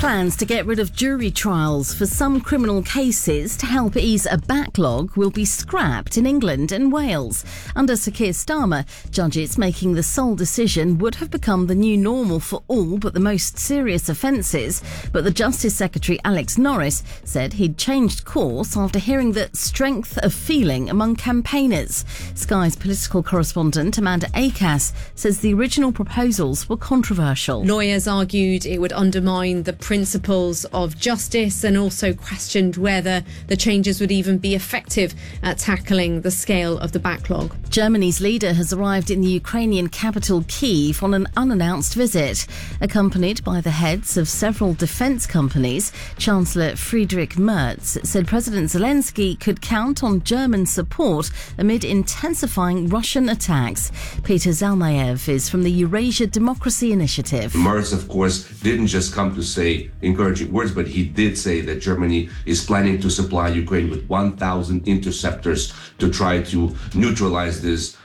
Plans to get rid of jury trials for some criminal cases to help ease a backlog will be scrapped in England and Wales. Under Sir Keir Starmer, judges making the sole decision would have become the new normal for all but the most serious offences. But the Justice Secretary Alex Norris said he'd changed course after hearing the strength of feeling among campaigners. Sky's political correspondent Amanda Acas says the original proposals were controversial. Lawyers argued it would undermine the principles of justice and also questioned whether the changes would even be effective at tackling the scale of the backlog. Germany's leader has arrived in the Ukrainian capital Kyiv on an unannounced visit. Accompanied by the heads of several defence companies, Chancellor Friedrich Merz said President Zelensky could count on German support amid intensifying Russian attacks. Peter Zalmayev is from the Eurasia Democracy Initiative. Merz, of course, didn't just come to say encouraging words, but he did say that Germany is planning to supply Ukraine with 1,000 interceptors to try to neutralize this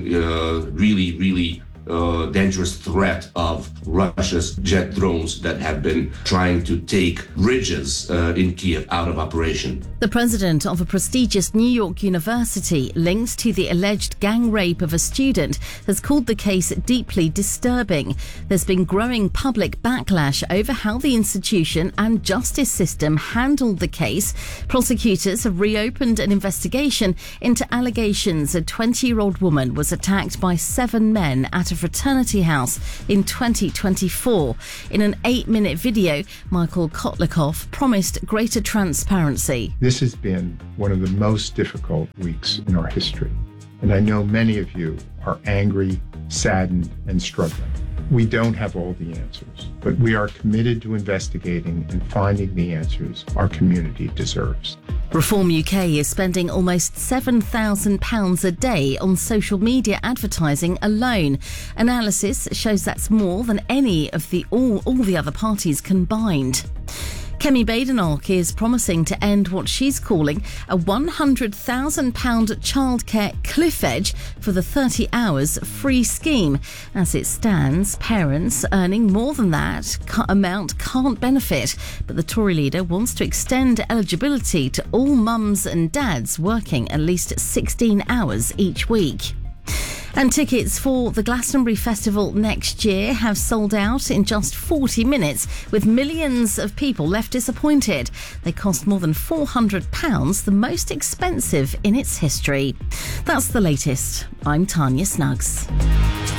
really dangerous threat of Russia's jet drones that have been trying to take bridges in Kiev out of operation. The president of a prestigious New York university linked to the alleged gang rape of a student has called the case deeply disturbing. There's been growing public backlash over how the institution and justice system handled the case. Prosecutors have reopened an investigation into allegations a 20-year-old woman was attacked by 7 men at a fraternity house in 2024. In an 8-minute video, Michael Kotlikoff promised greater transparency. This has been one of the most difficult weeks in our history, and I know many of you are angry, saddened, and struggling. We don't have all the answers, but we are committed to investigating and finding the answers our community deserves. Reform UK is spending almost £7,000 a day on social media advertising alone. Analysis shows that's more than any of all the other parties combined. Kemi Badenoch is promising to end what she's calling a £100,000 childcare cliff edge for the 30 hours free scheme. As it stands, parents earning more than that amount can't benefit, but the Tory leader wants to extend eligibility to all mums and dads working at least 16 hours each week. And tickets for the Glastonbury Festival next year have sold out in just 40 minutes, with millions of people left disappointed. They cost more than £400, the most expensive in its history. That's the latest. I'm Tanya Snuggs.